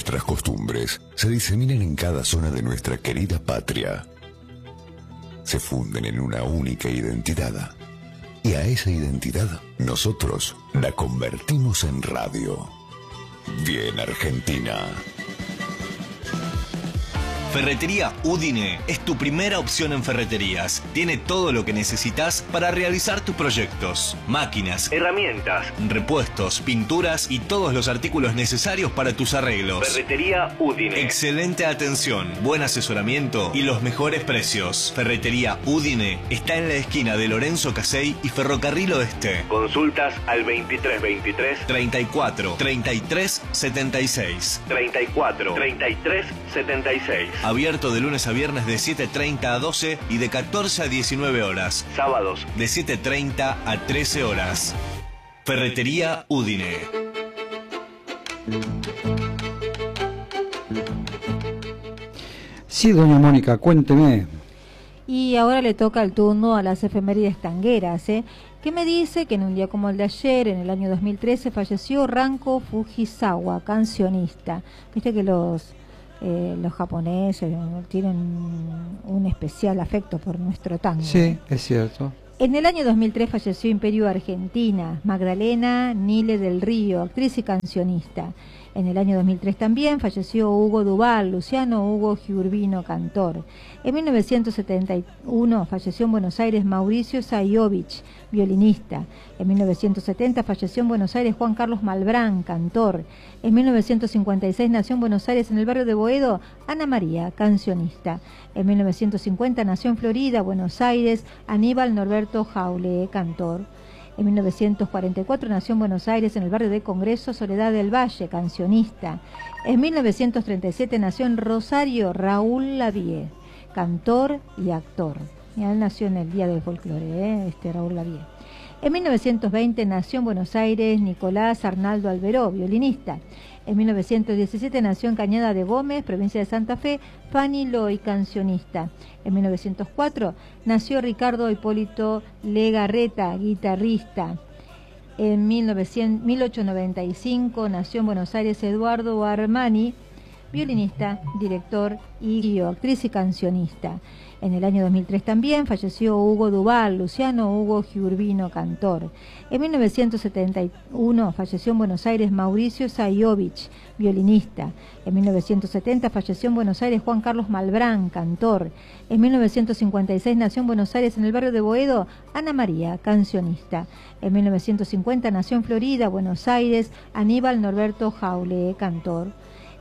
nuestras costumbres se diseminan en cada zona de nuestra querida patria. Se funden en una única identidad. Y a esa identidad nosotros la convertimos en radio. Bien Argentina. Ferretería Udine es tu primera opción en ferreterías. Tiene todo lo que necesitas para realizar tus proyectos. Máquinas, herramientas, repuestos, pinturas y todos los artículos necesarios para tus arreglos. Ferretería Udine. Excelente atención, buen asesoramiento y los mejores precios. Ferretería Udine está en la esquina de Lorenzo Casey y Ferrocarril Oeste. Consultas al 2323 34 33 76. 34 33 76. Abierto de lunes a viernes de 7:30 a 12 y de 14 a 19 horas. Sábados de 7:30 a 13 horas. Ferretería Udine. Sí, doña Mónica, cuénteme. Y ahora le toca el turno a las efemérides tangueras, ¿eh? ¿Qué me dice que en un día como el de ayer, en el año 2013, falleció Ranko Fujisawa, cancionista? Viste que los japoneses tienen un especial afecto por nuestro tango. Sí, es cierto. En el año 2003 falleció Imperio Argentina, Magdalena Nile del Río, actriz y cancionista. En el año 2003 también falleció Hugo Duval, Luciano Hugo Giurbino, cantor. En 1971 falleció en Buenos Aires Mauricio Sayovich, violinista. En 1970 falleció en Buenos Aires Juan Carlos Malbrán, cantor. En 1956 nació en Buenos Aires, en el barrio de Boedo, Ana María, cancionista. En 1950 nació en Florida, Buenos Aires, Aníbal Norberto Jaule, cantor. En 1944 nació en Buenos Aires, en el barrio de Congreso, Soledad del Valle, cancionista. En 1937 nació en Rosario Raúl Lavie, cantor y actor. Y él nació en el Día del Folclore, Raúl Lavie. En 1920 nació en Buenos Aires Nicolás Arnaldo Alberó, violinista. En 1917 nació en Cañada de Gómez, provincia de Santa Fe, Fanny Loy, cancionista. En 1904 nació Ricardo Hipólito Legarreta, guitarrista. En 1895 nació en Buenos Aires Eduardo Armani, violinista, director y actriz y cancionista. En el año 2003 también falleció Hugo Duval, Luciano Hugo Giurbino, cantor. En 1971 falleció en Buenos Aires Mauricio Sayovich, violinista. En 1970 falleció en Buenos Aires Juan Carlos Malbrán, cantor. En 1956 nació en Buenos Aires, en el barrio de Boedo, Ana María, cancionista. En 1950 nació en Florida, Buenos Aires, Aníbal Norberto Jaule, cantor.